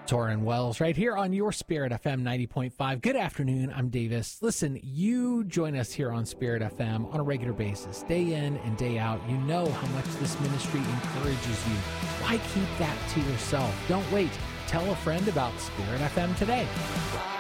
Torrin Wells right here on your Spirit FM 90.5. Good afternoon. I'm Davis. Listen, you join us here on Spirit FM on a regular basis, day in and day out. You know how much this ministry encourages you. Why keep that to yourself? Don't wait. Tell a friend about Spirit FM today.